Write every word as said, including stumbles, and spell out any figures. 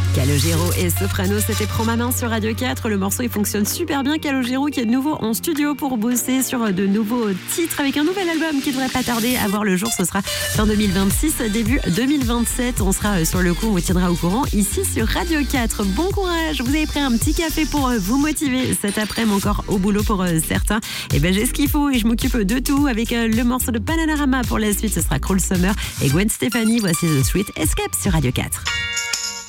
Calogero et Soprano, c'était Prends ma main sur Radio quatre. Le morceau, il fonctionne super bien. Calogero qui est de nouveau en studio pour bosser sur de nouveaux titres avec un nouvel album qui devrait pas tarder à voir le jour. Ce sera fin deux mille vingt-six, début deux mille vingt-sept. On sera sur le coup, on vous tiendra au courant ici sur Radio quatre. Bon courage, vous avez pris un petit café pour vous motiver cet après-midi, encore au boulot pour certains. Et ben j'ai ce qu'il faut et je m'occupe de tout avec le morceau de Bananarama pour la suite. Ce sera Cruel Summer et Gwen Stefani. Voici The Sweet Escape sur Radio quatre.